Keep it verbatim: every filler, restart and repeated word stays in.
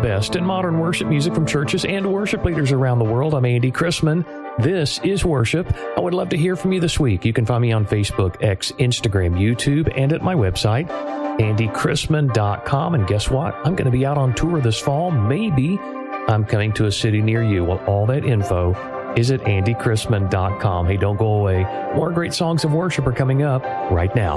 best in modern worship music from churches and worship leaders around the world. I'm Andy Chrisman. This is Worship. I would love to hear from you this week. You can find me on Facebook, X, Instagram, YouTube, and at my website, andy chrisman dot com. And guess what? I'm going to be out on tour this fall. Maybe I'm coming to a city near you. Well, all that info is at andy chrisman dot com. Hey, don't go away. More great songs of worship are coming up right now.